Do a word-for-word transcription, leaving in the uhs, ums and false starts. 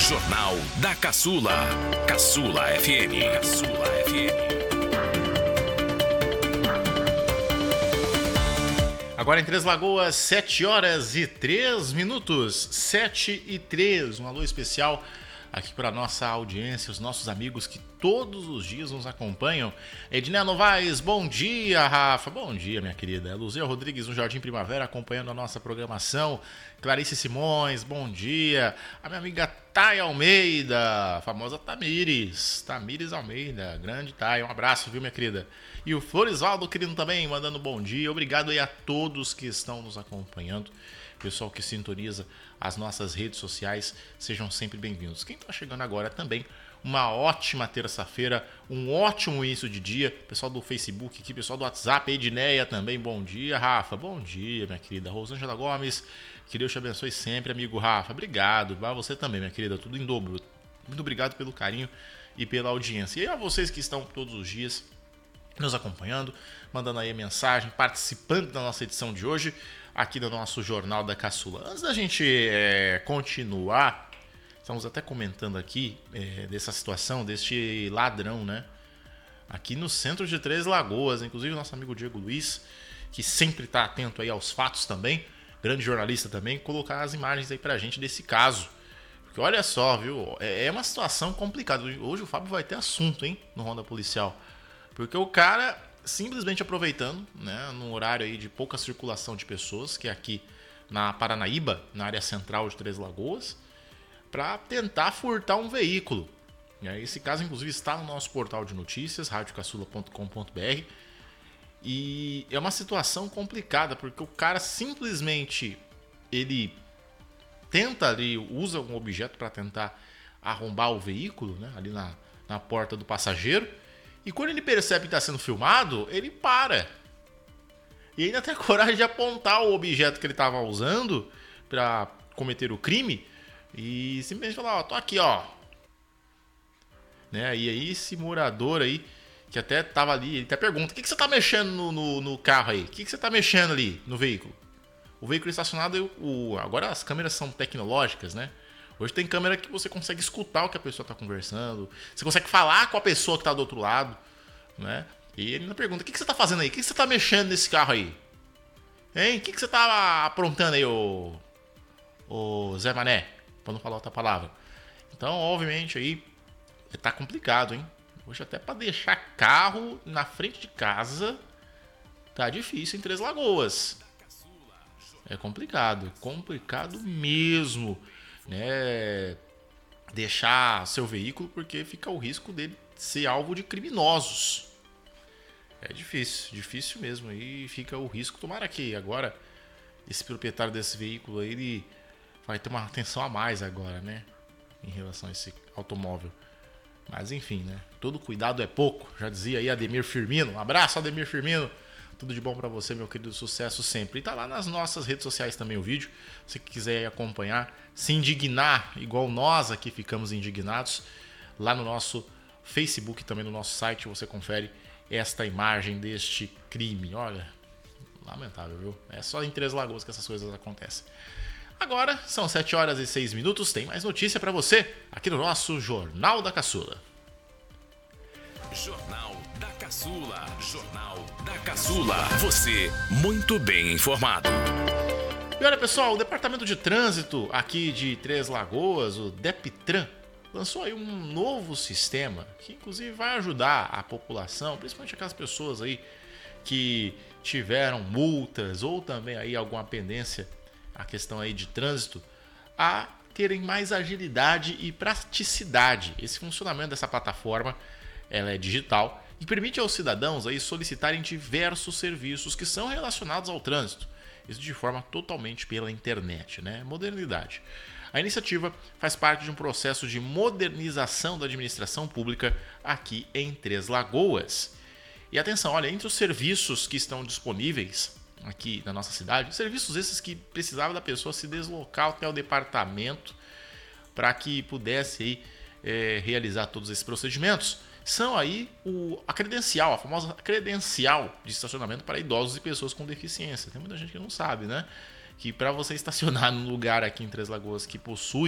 Jornal da Caçula. Caçula F M. Caçula F M. Agora em Três Lagoas, sete horas e três minutos. sete e três. Um alô especial aqui para nossa audiência, os nossos amigos que todos os dias nos acompanham. Edneia Novaes, bom dia, Rafa. Bom dia, minha querida. Luzia Rodrigues, no Jardim Primavera, acompanhando a nossa programação. Clarice Simões, bom dia. A minha amiga Thay Almeida, a famosa Tamires. Tamires Almeida, grande Thay. Um abraço, viu, minha querida? E o Florisvaldo, querido, também, mandando bom dia. Obrigado aí a todos que estão nos acompanhando. Pessoal que sintoniza as nossas redes sociais, sejam sempre bem-vindos. Quem está chegando agora também, uma ótima terça-feira, um ótimo início de dia. Pessoal do Facebook aqui, pessoal do WhatsApp, Edneia também, bom dia. Rafa, bom dia, minha querida. Rosângela Gomes, que Deus te abençoe sempre, amigo Rafa. Obrigado, vai você também, minha querida, tudo em dobro. Muito obrigado pelo carinho e pela audiência. E a vocês que estão todos os dias nos acompanhando, mandando aí a mensagem, participando da nossa edição de hoje, aqui do nosso Jornal da Caçula. Antes da gente é, continuar, estamos até comentando aqui é, dessa situação, deste ladrão, né? Aqui no centro de Três Lagoas, inclusive o nosso amigo Diego Luiz, que sempre está atento aí aos fatos também, grande jornalista também, colocar as imagens aí pra gente desse caso. Porque olha só, viu? É, é uma situação complicada. Hoje o Fábio vai ter assunto, hein? No Ronda Policial. Porque o cara simplesmente aproveitando, né, num horário aí de pouca circulação de pessoas, que é aqui na Paranaíba, na área central de Três Lagoas, para tentar furtar um veículo. E aí, esse caso, inclusive, está no nosso portal de notícias, rádio caçula ponto com ponto b r. E é uma situação complicada, porque o cara simplesmente ele tenta ali, usa um objeto para tentar arrombar o veículo, né, ali na, na porta do passageiro. E quando ele percebe que está sendo filmado, ele para. E ainda tem a coragem de apontar o objeto que ele estava usando para cometer o crime e simplesmente falar, ó, tô aqui, ó. Né? E aí esse morador aí, que até tava ali, ele até pergunta, o que, que você tá mexendo no, no, no carro aí? O que, que você tá mexendo ali no veículo? O veículo estacionado, o, agora as câmeras são tecnológicas, né? Hoje tem câmera que você consegue escutar o que a pessoa está conversando. Você consegue falar com a pessoa que está do outro lado, né? E ele ainda pergunta, o que, que você está fazendo aí? O que, que você está mexendo nesse carro aí? Hein? O que, que você está aprontando aí, ô, ô Zé Mané? Para não falar outra palavra. Então, obviamente, aí tá complicado, hein? Hoje até para deixar carro na frente de casa tá difícil em Três Lagoas. É complicado, complicado mesmo. Né, deixar seu veículo, porque fica o risco dele ser alvo de criminosos. É difícil, difícil mesmo. E fica o risco. Tomara que agora esse proprietário desse veículo aí, ele vai ter uma atenção a mais agora, né, em relação a esse automóvel. Mas enfim, né, todo cuidado é pouco. Já dizia aí Ademir Firmino. Um abraço, Ademir Firmino. Tudo de bom pra você, meu querido, sucesso sempre. E tá lá nas nossas redes sociais também o vídeo. Se quiser acompanhar, se indignar, igual nós aqui ficamos indignados, lá no nosso Facebook, também no nosso site, você confere esta imagem deste crime. Olha, lamentável, viu? É só em Três Lagoas que essas coisas acontecem. Agora, são sete horas e seis minutos, tem mais notícia pra você aqui no nosso Jornal da Caçula. Jornal da Caçula. Jornal da Caçula. Você muito bem informado. E olha, pessoal, o Departamento de Trânsito aqui de Três Lagoas, o DEPTRAN, lançou aí um novo sistema que inclusive vai ajudar a população, principalmente aquelas pessoas aí que tiveram multas ou também aí alguma pendência, a questão aí de trânsito, a terem mais agilidade e praticidade. Esse funcionamento dessa plataforma, ela é digital e permite aos cidadãos aí solicitarem diversos serviços que são relacionados ao trânsito. Isso de forma totalmente pela internet, né? Modernidade. A iniciativa faz parte de um processo de modernização da administração pública aqui em Três Lagoas. E atenção, olha, entre os serviços que estão disponíveis aqui na nossa cidade, serviços esses que precisava da pessoa se deslocar até o departamento para que pudesse aí, é, realizar todos esses procedimentos, são aí o, a credencial, a famosa credencial de estacionamento para idosos e pessoas com deficiência. Tem muita gente que não sabe, né? Que para você estacionar num lugar aqui em Três Lagoas que possui